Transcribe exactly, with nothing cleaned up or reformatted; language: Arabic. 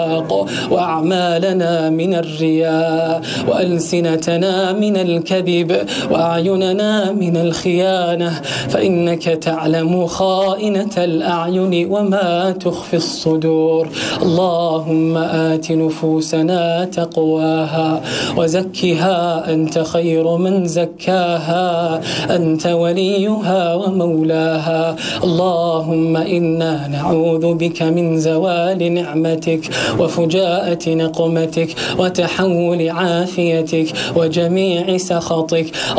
وأعمالنا من الرياء وألسنتنا من الكذب وأعيننا من الخيانة، فإنك تعلم خائنة الأعين وما تخفي الصدور. اللهم آت نفوسنا تقواها وزكها أنت خير من زكاها، أنت وليها ومولاها. اللهم إنا نعوذ بك من زوال نعمتك وفجاءة نقمتك وتحول عافيتك وجميع سخطك.